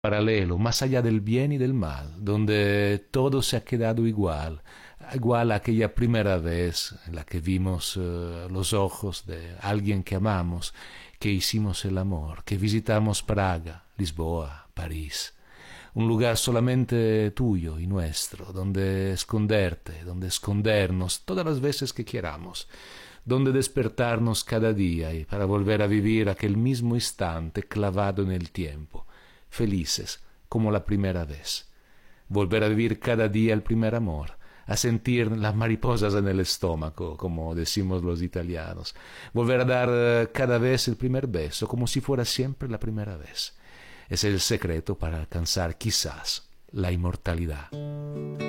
paralelo, más allá del bien y del mal, donde todo se ha quedado igual, igual a aquella primera vez en la que vimos los ojos de alguien que amamos, que hicimos el amor, que visitamos Praga, Lisboa, París, un lugar solamente tuyo y nuestro, donde esconderte, donde escondernos todas las veces que queramos, donde despertarnos cada día y para volver a vivir aquel mismo instante clavado en el tiempo, felices como la primera vez. Volver a vivir cada día el primer amor, a sentir las mariposas en el estómago, como decimos los italianos. Volver a dar cada vez el primer beso, como si fuera siempre la primera vez. Es el secreto para alcanzar quizás la inmortalidad.